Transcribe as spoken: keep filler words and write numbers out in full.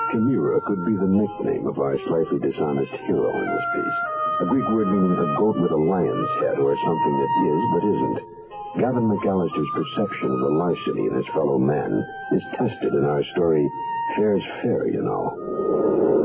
Chimera could be the nickname of our slightly dishonest hero in this piece. A Greek word meaning a goat with a lion's head, or something that is but isn't. Gavin McAllister's perception of the larceny in his fellow man is tested in our story, Fair's Fair, you know.